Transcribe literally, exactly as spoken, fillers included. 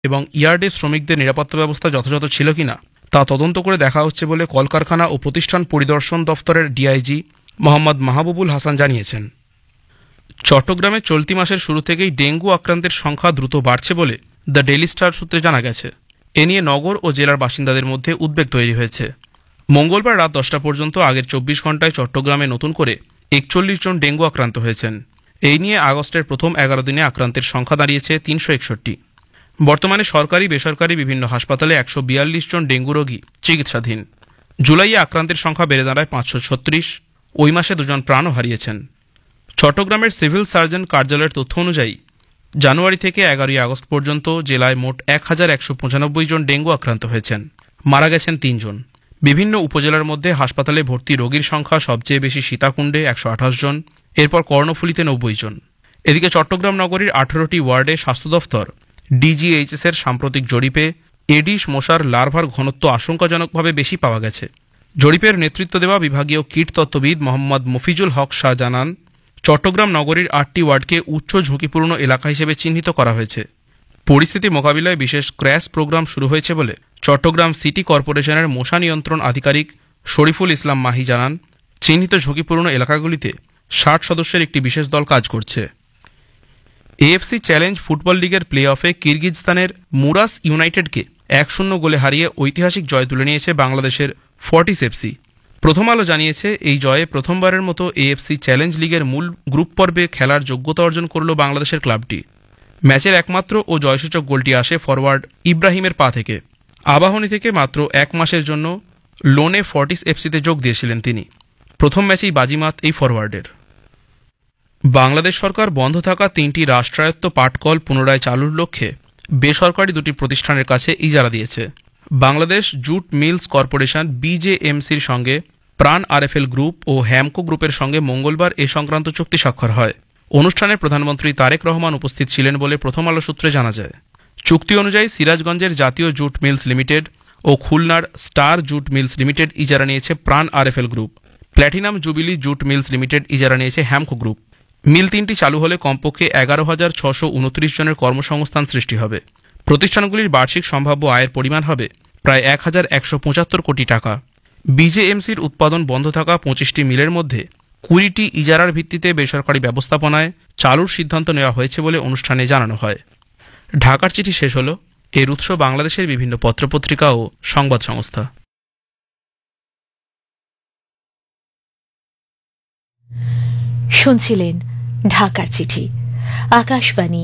এবং ইয়ার্ডে শ্রমিকদের নিরাপত্তা ব্যবস্থা যথাযথ ছিল কিনা তা তদন্ত করে দেখা হচ্ছে বলে কলকারখানা ও প্রতিষ্ঠান পরিদর্শন দফতরের ডিআইজি মোহাম্মদ মাহবুবুল হাসান জানিয়েছেন। চট্টগ্রামে চলতি মাসের শুরু থেকেই ডেঙ্গু আক্রান্তের সংখ্যা দ্রুত বাড়ছে বলে দ্য ডেইলি স্টার সূত্রে জানা গেছে। এ নিয়ে নগর ও জেলার বাসিন্দাদের মধ্যে উদ্বেগ তৈরি হয়েছে। মঙ্গলবার রাত দশটা পর্যন্ত আগের চব্বিশ ঘন্টায় চট্টগ্রামে নতুন করে একচল্লিশ জন ডেঙ্গু আক্রান্ত হয়েছেন। এই নিয়ে আগস্টের প্রথম এগারো দিনে আক্রান্তের সংখ্যা দাঁড়িয়েছে তিনশো একষট্টি। বর্তমানে সরকারি বেসরকারি বিভিন্ন হাসপাতালে একশো বিয়াল্লিশ জন ডেঙ্গু রোগী চিকিৎসাধীন। জুলাইয়ে আক্রান্তের সংখ্যা বেড়ে দাঁড়ায় পাঁচশো ছত্রিশ। ওই মাসে দুজন প্রাণও হারিয়েছেন। চট্টগ্রামের সিভিল সার্জন কার্যালয়ের তথ্য অনুযায়ী জানুয়ারি থেকে এগারোই আগস্ট পর্যন্ত জেলায় মোট এক হাজার একশো পঁচানব্বই জন ডেঙ্গু আক্রান্ত হয়েছেন। মারা গেছেন তিনজন। বিভিন্ন উপজেলার মধ্যে হাসপাতালে ভর্তি রোগীর সংখ্যা সবচেয়ে বেশি সীতাকুণ্ডে একশো আঠাশ জন, এরপর কর্ণফুলীতে নব্বই জন। এদিকে চট্টগ্রাম নগরীর আঠারোটি ওয়ার্ডে স্বাস্থ্য দফতর ডিজিএইচএস এর সাম্প্রতিক জরিপে এডিস মশার লার্ভার ঘনত্ব আশঙ্কাজনকভাবে বেশি পাওয়া গেছে। জরিপের নেতৃত্ব দেওয়া বিভাগীয় কীটতত্ত্ববিদ মোহাম্মদ মফিজুল হক শাহ জানান, চট্টগ্রাম নগরীর আটটি ওয়ার্ডকে উচ্চ ঝুঁকিপূর্ণ এলাকা হিসেবে চিহ্নিত করা হয়েছে। পরিস্থিতি মোকাবিলায় বিশেষ ক্র্যাশ প্রোগ্রাম শুরু হয়েছে বলে চট্টগ্রাম সিটি কর্পোরেশনের মশা নিয়ন্ত্রণ আধিকারিক শরীফুল ইসলাম মাহি জানান। চিহ্নিত ঝুঁকিপূর্ণ এলাকাগুলিতে ষাট সদস্যের একটি বিশেষ দল কাজ করছে। এএফসি চ্যালেঞ্জ ফুটবল লিগের প্লে অফে কিরগিজস্তানের মুরাস ইউনাইটেডকে এক শূন্য গোলে হারিয়ে ঐতিহাসিক জয় তুলে নিয়েছে বাংলাদেশের ফর্টিস এফসি। প্রথম আলো জানিয়েছে, এই জয়ে প্রথমবারের মতো এএফসি চ্যালেঞ্জ লিগের মূল গ্রুপ পর্বে খেলার যোগ্যতা অর্জন করল বাংলাদেশের ক্লাবটি। ম্যাচের একমাত্র ও জয়সূচক গোলটি আসে ফরওয়ার্ড ইব্রাহিমের পা থেকে। আবাহনী থেকে মাত্র এক মাসের জন্য লোনে ফর্টিস এফসিতে যোগ দিয়েছিলেন তিনি। প্রথম ম্যাচেই বাজিমাত এই ফরওয়ার্ডের। বাংলাদেশ সরকার বন্ধ থাকা তিনটি রাষ্ট্রায়ত্ত পাটকল পুনরায় চালুর লক্ষ্যে বেসরকারি দুটি প্রতিষ্ঠানের কাছে ইজারা দিয়েছে। বাংলাদেশ জুট মিলস কর্পোরেশন বিজেএমসির সঙ্গে প্রাণ আরএফএল গ্রুপ ও হ্যামকো গ্রুপের সঙ্গে মঙ্গলবার এ সংক্রান্ত চুক্তি স্বাক্ষর হয়। অনুষ্ঠানে প্রধানমন্ত্রী তারেক রহমান উপস্থিত ছিলেন বলে প্রথম আলো সূত্রে জানা যায়। চুক্তি অনুযায়ী সিরাজগঞ্জের জাতীয় জুট মিলস লিমিটেড ও খুলনার স্টার জুট মিলস লিমিটেড ইজারা নিয়েছে প্রাণ RFL group. Platinum jubilee jute mills limited ইজারা নিয়েছে হ্যামকো গ্রুপ। মিল তিনটি চালু হলে কমপক্ষে এগারো হাজার ছশো উনত্রিশ জনের কর্মসংস্থান সৃষ্টি হবে। প্রতিষ্ঠানগুলির বার্ষিক সম্ভাব্য আয়ের পরিমাণ হবে প্রায় এক হাজার একশো পঁচাত্তর কোটি টাকা। বিজেএমসির উৎপাদন বন্ধ থাকা পঁচিশটি মিলের মধ্যে কুড়িটি ইজারার ভিত্তিতে বেসরকারি ব্যবস্থাপনায় চালুর সিদ্ধান্ত নেওয়া হয়েছে বলে অনুষ্ঠানে জানানো হয়। ঢাকার চিঠি শেষ হল। এর উৎস বাংলাদেশের বিভিন্ন পত্রপত্রিকা ও সংবাদ সংস্থা। শুনছিলেন ঢাকার চিঠি, আকাশবাণী